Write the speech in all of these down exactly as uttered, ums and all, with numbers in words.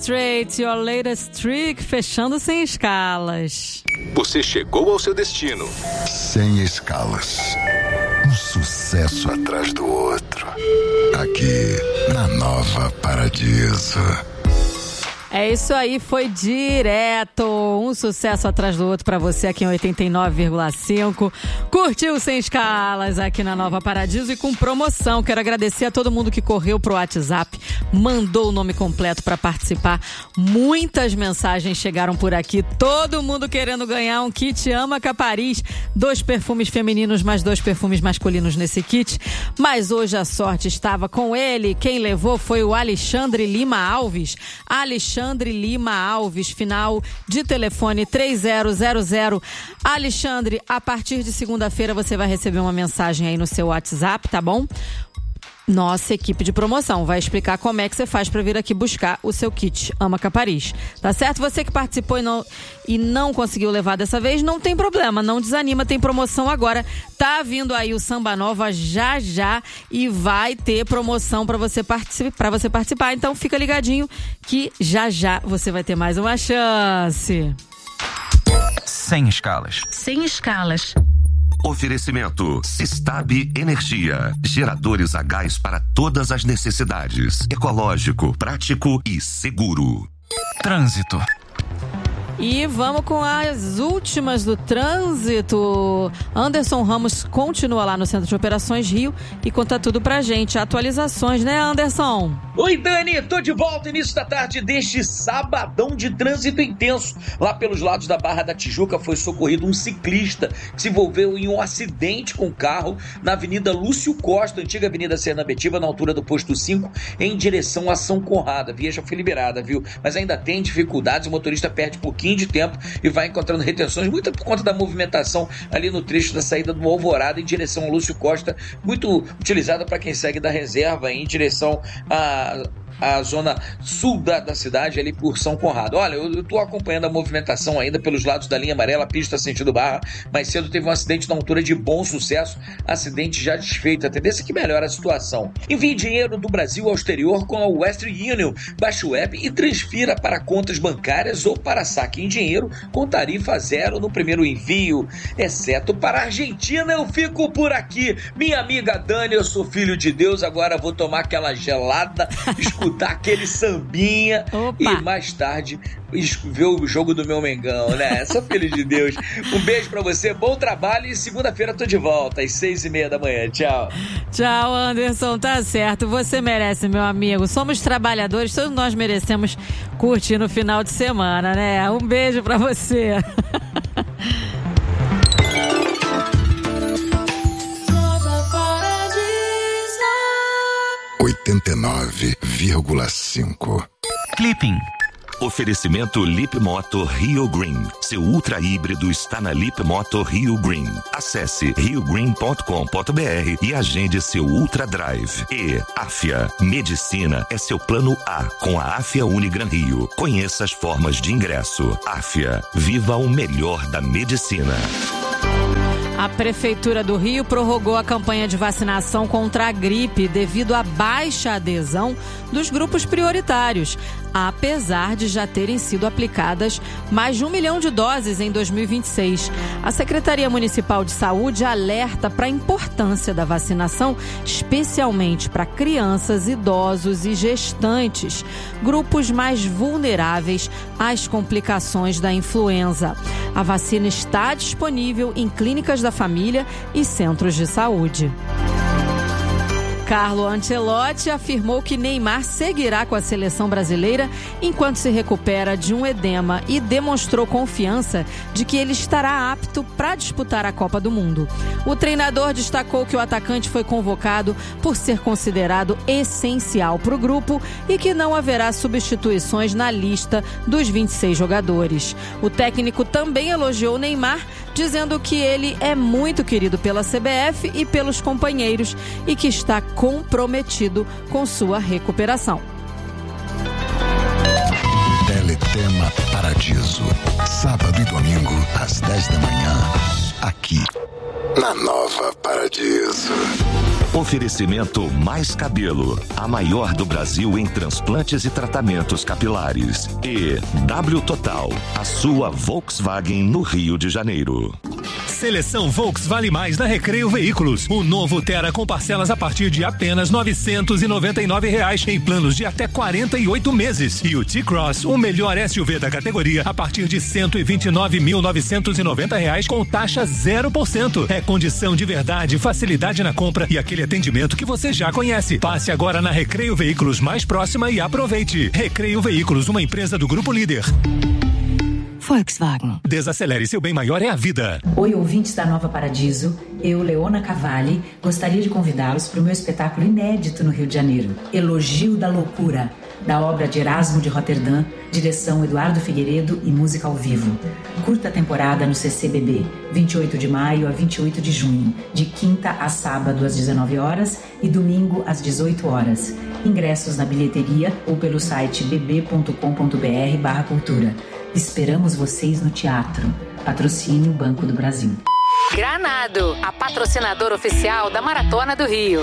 Straight, your latest trick, fechando sem escalas. Você chegou ao seu destino. Sem escalas. Um sucesso atrás do outro. Aqui, na Nova Paradiso. É isso aí, foi direto, um sucesso atrás do outro pra você aqui em oitenta e nove vírgula cinco. Curtiu Sem Escalas aqui na Nova Paradiso e com promoção. Quero agradecer a todo mundo que correu pro WhatsApp, mandou o nome completo pra participar. Muitas mensagens chegaram por aqui, todo mundo querendo ganhar um kit Amaca Paris, dois perfumes femininos mais dois perfumes masculinos nesse kit. Mas hoje a sorte estava com ele, quem levou foi o Alexandre Lima Alves. Alexandre Alexandre Lima Alves, final de telefone três zero zero zero. Alexandre, a partir de segunda-feira você vai receber uma mensagem aí no seu WhatsApp, tá bom? Nossa equipe de promoção vai explicar como é que você faz para vir aqui buscar o seu kit Amaca Paris, tá certo? Você que participou e não, e não conseguiu levar dessa vez, não tem problema, não desanima, tem promoção agora. Tá vindo aí o Samba Nova já já e vai ter promoção para você, particip, pra você participar, então fica ligadinho que já já você vai ter mais uma chance. Sem escalas. Sem escalas. Oferecimento Sistab Energia. Geradores a gás para todas as necessidades. Ecológico, prático e seguro. Trânsito. E vamos com as últimas do trânsito. Anderson Ramos continua lá no Centro de Operações Rio e conta tudo pra gente. Atualizações, né, Anderson? Oi, Dani, tô de volta início da tarde deste sabadão de trânsito intenso. Lá pelos lados da Barra da Tijuca foi socorrido um ciclista que se envolveu em um acidente com carro na Avenida Lúcio Costa, antiga Avenida Serna Betiva, na altura do posto cinco, em direção a São Conrado. A via já foi liberada, viu? Mas ainda tem dificuldades, o motorista perde pouquinho de tempo e vai encontrando retenções, muito por conta da movimentação ali no trecho da saída do Alvorada em direção ao Lúcio Costa, muito utilizada para quem segue da reserva em direção a a zona sul da, da cidade, ali por São Conrado. Olha, eu, eu tô acompanhando a movimentação ainda pelos lados da linha amarela, pista sentido Barra. Mais cedo teve um acidente na altura de Bom Sucesso, acidente já desfeito. A tendência é que melhora a situação. Envie dinheiro do Brasil ao exterior com a Western Union. Baixe o app e transfira para contas bancárias ou para saque em dinheiro com tarifa zero no primeiro envio. Exceto para a Argentina, eu fico por aqui. Minha amiga Dani, eu sou filho de Deus, agora vou tomar aquela gelada, escutar aquele sambinha. Opa. E mais tarde ver o jogo do meu Mengão, né? Sou filho de Deus. Um beijo pra você, bom trabalho e segunda-feira tô de volta às seis e meia da manhã. Tchau. Tchau, Anderson, tá certo. Você merece, meu amigo. Somos trabalhadores, todos nós merecemos curtir no final de semana, né? Um beijo pra você. oitenta e nove vírgula cinco. Clipping. Oferecimento Lip Moto Rio Green. Seu ultra híbrido está na Lip Moto Rio Green. Acesse rio green ponto com ponto b r e agende seu Ultra Drive. E Afia. Medicina é seu plano A com a Afia Unigran Rio. Conheça as formas de ingresso. Afia. Viva o melhor da medicina. A Prefeitura do Rio prorrogou a campanha de vacinação contra a gripe devido à baixa adesão dos grupos prioritários, apesar de já terem sido aplicadas mais de um milhão de doses em dois mil e vinte e seis. A Secretaria Municipal de Saúde alerta para a importância da vacinação, especialmente para crianças, idosos e gestantes, grupos mais vulneráveis às complicações da influenza. A vacina está disponível em clínicas da família e centros de saúde. Carlo Ancelotti afirmou que Neymar seguirá com a seleção brasileira enquanto se recupera de um edema e demonstrou confiança de que ele estará apto para disputar a Copa do Mundo. O treinador destacou que o atacante foi convocado por ser considerado essencial para o grupo e que não haverá substituições na lista dos vinte e seis jogadores. O técnico também elogiou Neymar, dizendo que ele é muito querido pela C B F e pelos companheiros e que está comprometido com sua recuperação. Teletema Paradiso. Sábado e domingo, às dez da manhã. Aqui, na Nova Paradiso. Oferecimento Mais Cabelo, a maior do Brasil em transplantes e tratamentos capilares. E W Total, a sua Volkswagen no Rio de Janeiro. Seleção Volks Vale Mais na Recreio Veículos. O novo Tera com parcelas a partir de apenas novecentos e noventa e nove reais em planos de até quarenta e oito meses. E o T-Cross, o melhor S U V da categoria, a partir de cento e vinte e nove mil novecentos e noventa reais com taxa zero por cento. É condição de verdade, facilidade na compra e aquele atendimento que você já conhece. Passe agora na Recreio Veículos mais próxima e aproveite. Recreio Veículos, uma empresa do Grupo Líder. Volkswagen. Desacelere, seu bem maior é a vida. Oi, ouvintes da Nova Paradiso. Eu, Leona Cavalli, gostaria de convidá-los para o meu espetáculo inédito no Rio de Janeiro. Elogio da Loucura, da obra de Erasmo de Roterdã, direção Eduardo Figueiredo e música ao vivo. Curta temporada no C C B B, vinte e oito de maio a vinte e oito de junho, de quinta a sábado às dezenove horas e domingo às dezoito horas. Ingressos na bilheteria ou pelo site b b ponto com ponto b r barra cultura. Esperamos vocês no teatro. Patrocínio Banco do Brasil. Granado, a patrocinadora oficial da Maratona do Rio.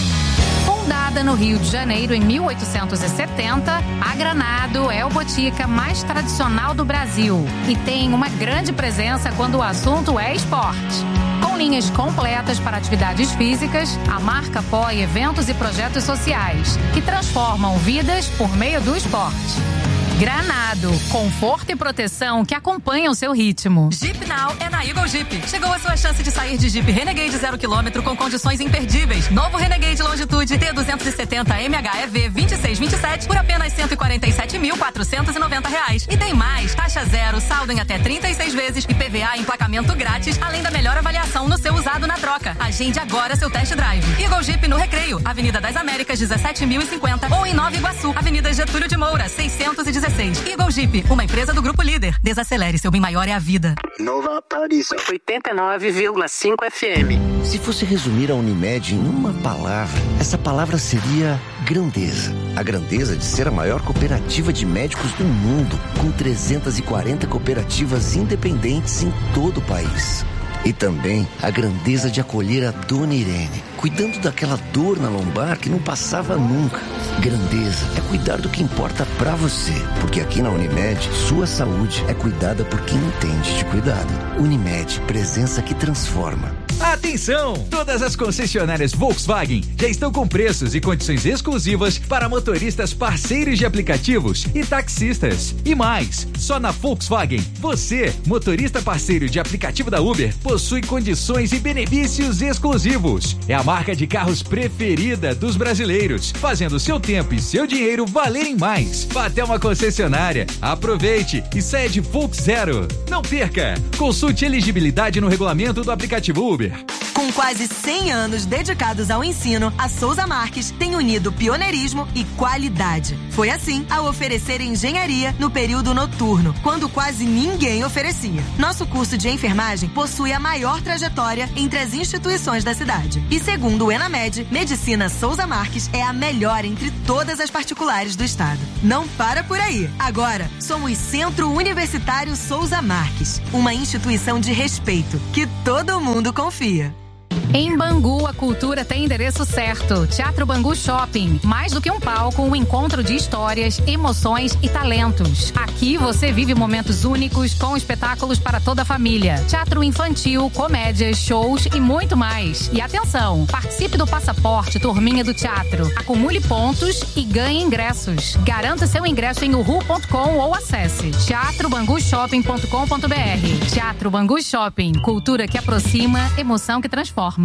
Fundada no Rio de Janeiro em mil oitocentos e setenta, a Granado é o botica mais tradicional do Brasil e tem uma grande presença quando o assunto é esporte. Com linhas completas para atividades físicas, a marca apoia eventos e projetos sociais que transformam vidas por meio do esporte. Granado, conforto e proteção que acompanham o seu ritmo. Jeep Now é na Eagle Jeep. Chegou a sua chance de sair de Jeep Renegade zero quilômetro com condições imperdíveis. Novo Renegade Longitude T duzentos e setenta M H E V vinte e seis vinte e sete por apenas cento e quarenta e sete mil quatrocentos e noventa reais. E tem mais, taxa zero, saldo em até trinta e seis vezes e P V A emplacamento grátis, além da melhor avaliação no seu usado na troca. Agende agora seu test drive. Eagle Jeep no Recreio, Avenida das Américas dezessete mil e cinquenta ou em Nova Iguaçu, Avenida Getúlio de Moura seiscentos e dezesseis. Eagle Jeep, uma empresa do Grupo Líder. Desacelere, seu bem maior é a vida. Nova Paradiso, oitenta e nove vírgula cinco F M. Se fosse resumir a Unimed em uma palavra, essa palavra seria grandeza. A grandeza de ser a maior cooperativa de médicos do mundo, com trezentas e quarenta cooperativas independentes em todo o país. E também a grandeza de acolher a Dona Irene, cuidando daquela dor na lombar que não passava nunca. Grandeza é cuidar do que importa pra você, porque aqui na Unimed, sua saúde é cuidada por quem entende de cuidado. Unimed, presença que transforma. Atenção! Todas as concessionárias Volkswagen já estão com preços e condições exclusivas para motoristas parceiros de aplicativos e taxistas. E mais, só na Volkswagen, você, motorista parceiro de aplicativo da Uber, possui condições e benefícios exclusivos. É a marca de carros preferida dos brasileiros, fazendo seu tempo e seu dinheiro valerem mais. Vá até uma concessionária, aproveite e saia de Volks Zero. Não perca! Consulte elegibilidade no regulamento do aplicativo Uber. Com quase cem anos dedicados ao ensino, a Souza Marques tem unido pioneirismo e qualidade. Foi assim ao oferecer engenharia no período noturno, quando quase ninguém oferecia. Nosso curso de enfermagem possui a maior trajetória entre as instituições da cidade. E segundo o Enamed, Medicina Souza Marques é a melhor entre todas as particulares do estado. Não para por aí. Agora, somos Centro Universitário Souza Marques, uma instituição de respeito que todo mundo confia. Em Bangu, a cultura tem endereço certo. Teatro Bangu Shopping. Mais do que um palco, um encontro de histórias, emoções e talentos. Aqui você vive momentos únicos com espetáculos para toda a família. Teatro infantil, comédias, shows e muito mais. E atenção, participe do Passaporte Turminha do Teatro. Acumule pontos e ganhe ingressos. Garanta seu ingresso em uhu ponto com ou acesse teatro bangu shopping ponto com ponto b r. Teatro Bangu Shopping. Cultura que aproxima, emoção que transforma.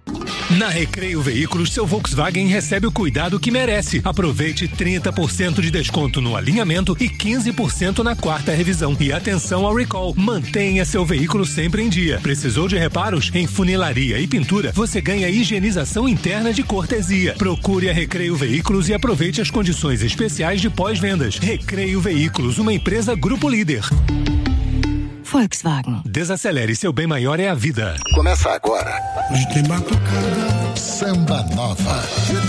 Na Recreio Veículos, seu Volkswagen recebe o cuidado que merece. Aproveite trinta por cento de desconto no alinhamento e quinze por cento na quarta revisão. E atenção ao recall. Mantenha seu veículo sempre em dia. Precisou de reparos? Em funilaria e pintura, você ganha higienização interna de cortesia. Procure a Recreio Veículos e aproveite as condições especiais de pós-vendas. Recreio Veículos, uma empresa Grupo Líder. Volkswagen. Desacelere, seu bem maior é a vida. Começa agora. Samba Nova.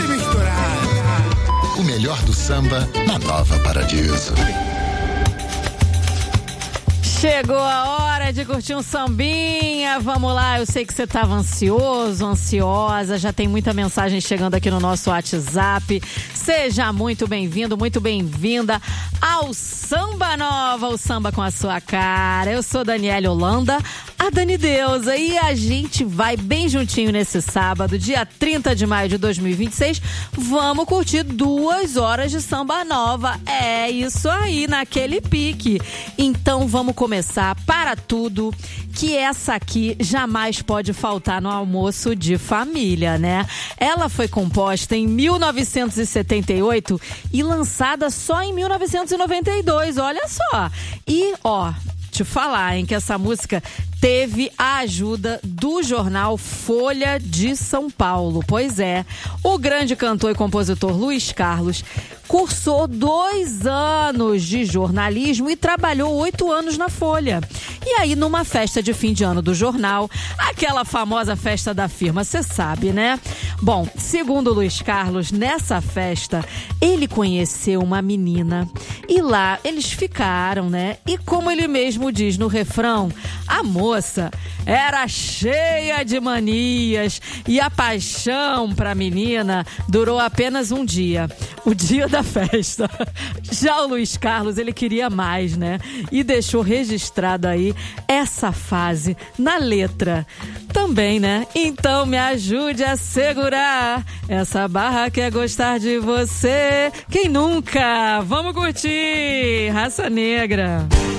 O melhor do samba na Nova Paradiso. Chegou a hora de curtir um sambinha, vamos lá, eu sei que você estava ansioso, ansiosa, já tem muita mensagem chegando aqui no nosso WhatsApp. Seja muito bem-vindo, muito bem-vinda ao Samba Nova, o samba com a sua cara. Eu sou Daniele Holanda, a Dani Deusa, e a gente vai bem juntinho nesse sábado, dia trinta de maio de dois mil e vinte e seis, vamos curtir duas horas de Samba Nova. É isso aí, naquele pique. Então vamos começar para tudo, que essa aqui jamais pode faltar no almoço de família, né? Ela foi composta em mil novecentos e setenta e oito e lançada só em mil novecentos e noventa e dois, olha só. E, ó, te falar, hein, que essa música teve a ajuda do jornal Folha de São Paulo. Pois é, o grande cantor e compositor Luiz Carlos cursou dois anos de jornalismo e trabalhou oito anos na Folha. E aí, numa festa de fim de ano do jornal, aquela famosa festa da firma, você sabe, né? Bom, segundo Luiz Carlos, nessa festa, ele conheceu uma menina e lá eles ficaram, né? E como ele mesmo diz no refrão, a moça era cheia de manias e a paixão pra menina durou apenas um dia, o dia da festa. Já o Luiz Carlos, ele queria mais, né? E deixou registrado aí essa fase na letra também, né? Então me ajude a segurar essa barra que é gostar de você. Quem nunca? Vamos curtir Raça Negra.